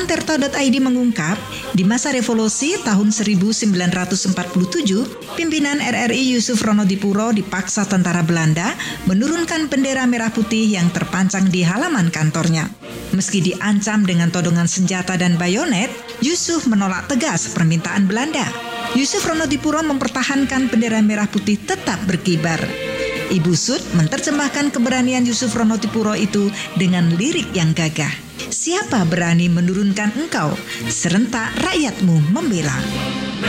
Tirto.id mengungkap, di masa revolusi tahun 1947, pimpinan RRI Yusuf Ronodipuro dipaksa tentara Belanda menurunkan bendera merah putih yang terpancang di halaman kantornya. Meski diancam dengan todongan senjata dan bayonet, Yusuf menolak tegas permintaan Belanda. Yusuf Ronodipuro mempertahankan bendera merah putih tetap berkibar. Ibu Sud menerjemahkan keberanian Yusuf Ronodipuro itu dengan lirik yang gagah. Siapa berani menurunkan engkau? Serentak rakyatmu membela.